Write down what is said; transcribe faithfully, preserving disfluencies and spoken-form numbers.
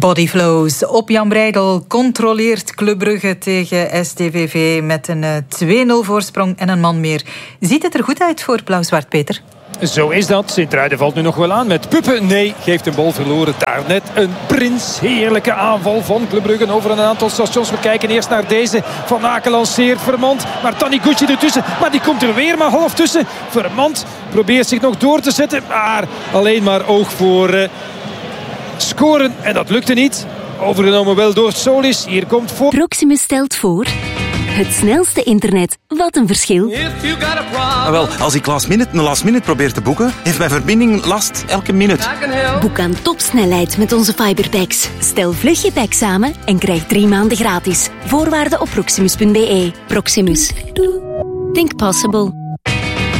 Bodyflows. Op Jan Breidel controleert Club Brugge tegen S T V V met een twee nul voorsprong en een man meer. Ziet het er goed uit voor Blauw-Zwart, Peter? Zo is dat. Sint-Truiden valt nu nog wel aan met Puppen. Nee, geeft een bal verloren. Daarnet een prins. Heerlijke aanval van Club Brugge over een aantal stations. We kijken eerst naar deze. Van Aken lanceert Vermand. Maar Taniguchi ertussen. Maar die komt er weer maar half tussen. Vermand probeert zich nog door te zetten. Maar alleen maar oog voor uh, scoren. En dat lukte niet. Overgenomen wel door Solis. Hier komt voor. Proximus stelt voor... Het snelste internet. Wat een verschil. Ah, wel, als ik last minute een last minute probeer te boeken, heeft mijn verbinding last elke minuut. Boek aan topsnelheid met onze fiberpacks. Stel vlug je pack samen en krijg drie maanden gratis. Voorwaarden op proximus punt be. Proximus. Think possible.